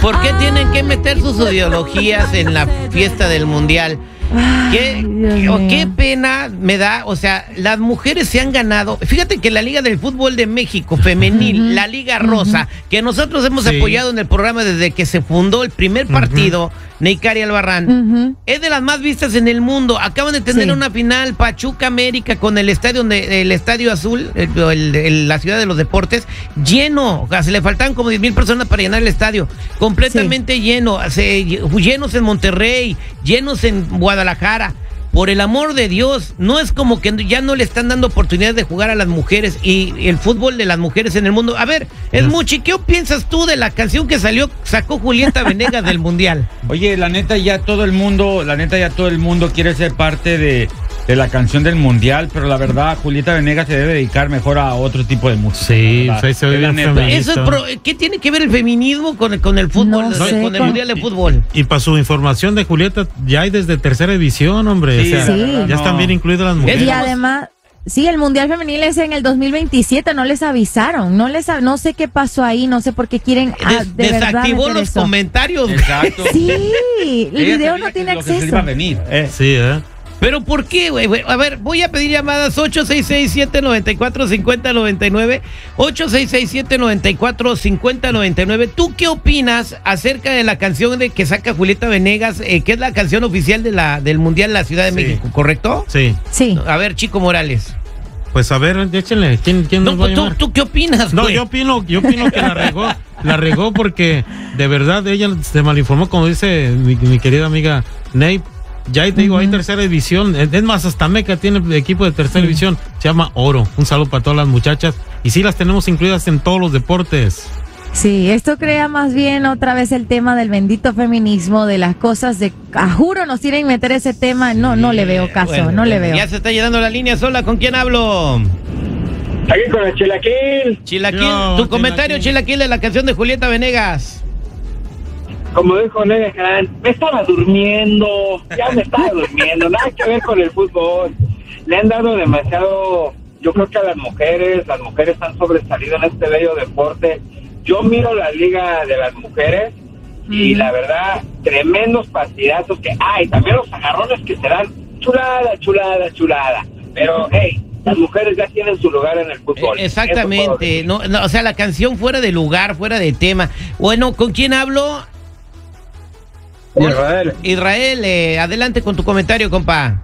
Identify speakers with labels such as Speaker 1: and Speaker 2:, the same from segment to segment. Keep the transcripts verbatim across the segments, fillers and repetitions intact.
Speaker 1: ¿Por qué tienen que meter sus ideologías en la fiesta del mundial? ¿Qué, qué, qué pena me da? O sea, las mujeres se han ganado. Fíjate que la Liga del Fútbol de México femenil, uh-huh. la Liga Rosa, uh-huh. que nosotros hemos sí. apoyado en el programa desde que se fundó el primer partido, uh-huh. Neicari Albarrán, uh-huh. es de las más vistas en el mundo. Acaban de tener sí. una final Pachuca América con el estadio de, el Estadio Azul, el, el, el, la ciudad de los deportes, lleno. O sea, se le faltaban como diez mil personas para llenar el estadio, completamente sí. lleno. Se, llenos en Monterrey, llenos en Guadalajara. Por el amor de Dios, no es como que ya no le están dando oportunidad de jugar a las mujeres y el fútbol de las mujeres en el mundo. A ver, Esmuchi, ¿qué piensas tú de la canción que salió, sacó Julieta Venegas del Mundial?
Speaker 2: Oye, la neta ya todo el mundo, la neta ya todo el mundo quiere ser parte de, de la canción del Mundial, pero la verdad, Julieta Venegas se debe dedicar mejor a otro tipo de música.
Speaker 3: Sí, sí, se ve bien
Speaker 1: Eso es pro, ¿qué tiene que ver el feminismo con, con el fútbol,
Speaker 4: No sé,
Speaker 1: con el Mundial de Fútbol?
Speaker 3: Y, y para su información de Julieta, ya hay desde tercera división, hombre.
Speaker 2: Sí,
Speaker 3: o sea,
Speaker 4: sí.
Speaker 3: ya
Speaker 2: no.
Speaker 3: están bien incluidas las mujeres.
Speaker 4: Y además, sí, el Mundial Femenil es en el dos mil veintisiete, no les avisaron, no les no sé qué pasó ahí, no sé por qué quieren ah,
Speaker 1: Des,
Speaker 4: de
Speaker 1: desactivó
Speaker 4: verdad
Speaker 1: los
Speaker 4: eso.
Speaker 1: comentarios.
Speaker 2: Exacto.
Speaker 4: Sí, el
Speaker 2: Ella
Speaker 4: video
Speaker 2: sabía
Speaker 4: no tiene
Speaker 2: lo que se
Speaker 4: acceso.
Speaker 2: iba a venir.
Speaker 3: Eh, sí, ¿eh?
Speaker 1: ¿Pero por qué, güey? A ver, voy a pedir llamadas ocho seis seis, siete nueve cuatro, cinco cero nueve nueve, ocho seis seis, siete nueve cuatro, cinco cero nueve nueve. ¿Tú qué opinas acerca de la canción de que saca Julieta Venegas, eh, que es la canción oficial de la del Mundial de la Ciudad de
Speaker 3: Sí.
Speaker 1: México, correcto?
Speaker 3: Sí.
Speaker 4: Sí.
Speaker 1: A ver, Chico Morales.
Speaker 3: Pues a ver, échenle, ¿quién, quién
Speaker 1: No,
Speaker 3: nos va a
Speaker 1: ¿tú,
Speaker 3: llamar?
Speaker 1: ¿Tú qué opinas,
Speaker 3: No,
Speaker 1: güey?
Speaker 3: yo opino, yo opino que la regó, la regó porque de verdad ella se malinformó, como dice mi, mi querida amiga Ney. Ya te digo, uh-huh. hay tercera división, es más, hasta Meca tiene equipo de tercera sí. división, se llama Oro. Un saludo para todas las muchachas y sí las tenemos incluidas en todos los deportes.
Speaker 4: Sí, esto crea más bien otra vez el tema del bendito feminismo, de las cosas de, a juro nos quieren meter ese tema, no, no le veo caso,
Speaker 1: Bueno,
Speaker 4: no le veo.
Speaker 1: Ya se está llenando la línea sola, ¿con quién hablo?
Speaker 5: Aquí con el Chilaquil.
Speaker 1: Chilaquil,
Speaker 3: Yo,
Speaker 1: tu comentario, Chilaquil, de la canción de Julieta Venegas.
Speaker 5: Como dijo Negan, me estaba durmiendo, ya me estaba durmiendo, nada que ver con el fútbol. Le han dado demasiado, yo creo que a las mujeres, las mujeres han sobresalido en este bello deporte. Yo miro la liga de las mujeres y uh-huh. la verdad, tremendos partidazos que hay, también los agarrones que se dan, chulada, chulada, chulada. Pero, hey, las mujeres ya tienen su lugar en el fútbol.
Speaker 1: Eh, exactamente, no, no, o sea, la canción fuera de lugar, fuera de tema. Bueno, ¿con quién hablo?
Speaker 5: Israel.
Speaker 1: Israel, eh, adelante con tu comentario, compa.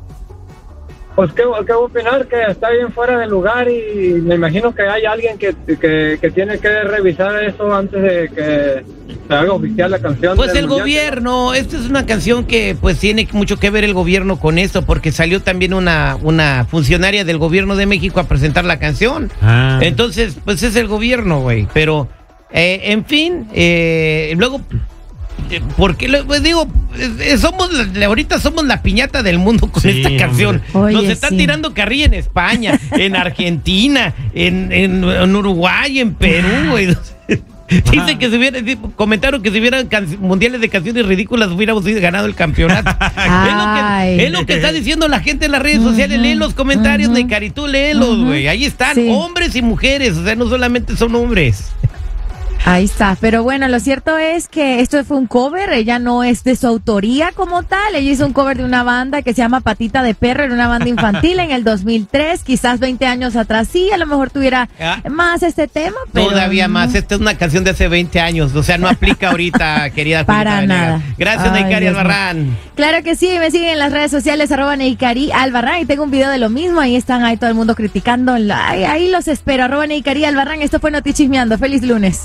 Speaker 5: Pues qué, qué opinar, que está bien fuera de lugar y me imagino que hay alguien que, que, que tiene que revisar eso antes de que se haga oficial la canción.
Speaker 1: Pues el
Speaker 5: mundial,
Speaker 1: gobierno, esta es una canción que pues tiene mucho que ver el gobierno con esto, porque salió también una, una funcionaria del gobierno de México a presentar la canción.
Speaker 3: Ah.
Speaker 1: Entonces, pues es el gobierno, güey. Pero, eh, en fin, eh, luego... Porque pues digo, eh, somos la, ahorita somos la piñata del mundo con
Speaker 3: sí,
Speaker 1: esta canción.
Speaker 4: Oye,
Speaker 1: Nos están
Speaker 4: sí.
Speaker 1: tirando carrilla en España, en Argentina, en, en, en Uruguay, en Perú, güey. Dice que si hubiera, comentaron que si hubieran can, mundiales de canciones ridículas hubiéramos ganado el campeonato. es, lo que, es lo que está diciendo la gente en las redes sociales. Uh-huh. Lee los comentarios, uh-huh. Neicari, tú léelos, güey. Uh-huh. Ahí están, sí. hombres y mujeres, o sea, no solamente son hombres.
Speaker 4: Ahí está, pero bueno, lo cierto es que esto fue un cover, ella no es de su autoría como tal, ella hizo un cover de una banda que se llama Patita de Perro, era una banda infantil en el dos mil tres, quizás veinte años atrás sí, a lo mejor tuviera ah, más este tema, pero...
Speaker 1: Todavía más, esta es una canción de hace veinte años, o sea, no aplica ahorita, querida
Speaker 4: Para
Speaker 1: Julieta
Speaker 4: nada.
Speaker 1: Venegas. Gracias,
Speaker 4: Ay,
Speaker 1: Neicari
Speaker 4: Dios
Speaker 1: Albarrán.
Speaker 4: mío. Claro que sí, me siguen en las redes sociales, arroba Neicari Albarrán, y tengo un video de lo mismo, ahí están, ahí todo el mundo criticando, ahí, ahí los espero, arroba Neicari Albarrán, esto fue Notichismeando, feliz lunes.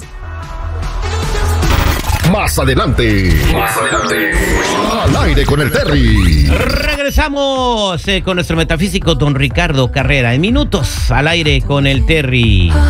Speaker 6: Más adelante, más adelante, al aire con el Terry.
Speaker 1: Regresamos eh, con nuestro metafísico don Ricardo Carrera en minutos al aire con el Terry.